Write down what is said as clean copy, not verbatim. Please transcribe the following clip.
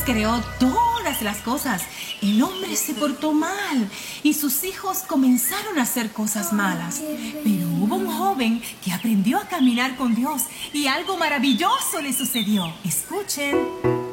creó todas las cosas, el hombre se portó mal y sus hijos comenzaron a hacer cosas malas. Pero hubo un joven que aprendió a caminar con Dios y algo maravilloso le sucedió. Escuchen.